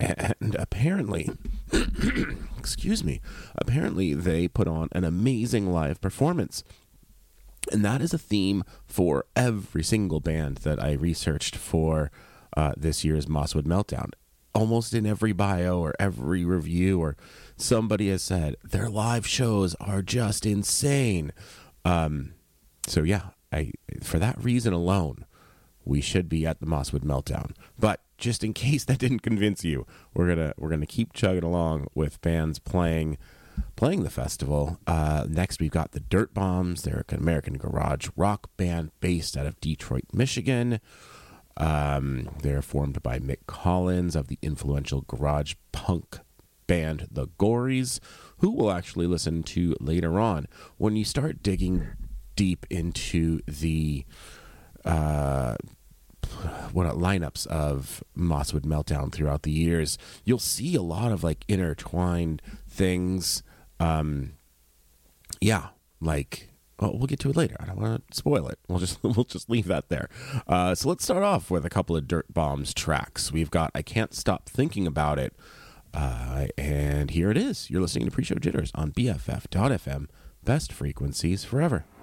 And apparently, excuse me, apparently they put on an amazing live performance. And that is a theme for every single band that I researched for this year's Mosswood Meltdown. Almost in every bio or every review, or somebody has said their live shows are just insane. So yeah, for that reason alone, we should be at the Mosswood Meltdown. But just in case that didn't convince you, we're gonna keep chugging along with bands playing the festival. Next, we've got the Dirt Bombs. They're an American garage rock band based out of Detroit, Michigan. They're formed by Mick Collins of the influential garage punk band The Gories, who we'll actually listen to later on. When you start digging deep into the lineups of Mosswood Meltdown throughout the years, you'll see a lot of like intertwined things. We'll get to it later. I don't want to spoil it. We'll just leave that there. So let's start off with a couple of Dirt Bombs tracks. We've got I Can't Stop Thinking About It, and here it is. You're listening to Pre-Show Jitters on BFF.FM. Best frequencies forever.